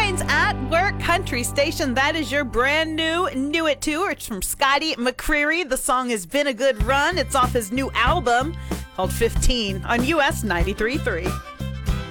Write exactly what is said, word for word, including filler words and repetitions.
Hines at Work Country Station. That is your brand new Knew It Too. It's from Scotty McCreery. The song has Been a Good Run. It's off his new album called fifteen on U S ninety-three point three.